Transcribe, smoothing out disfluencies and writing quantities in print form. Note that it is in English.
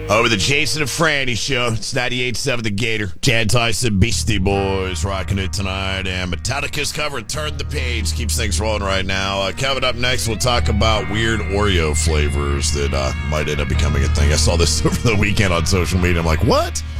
Over the Jason and Franny show. It's 98.7 The Gator. Chad Tyson, Beastie Boys rocking it tonight. And Metallica's cover, Turn the Page, keeps things rolling right now. Coming up next, we'll talk about weird Oreo flavors that might end up becoming a thing. I saw this over the weekend on social media. I'm like, what?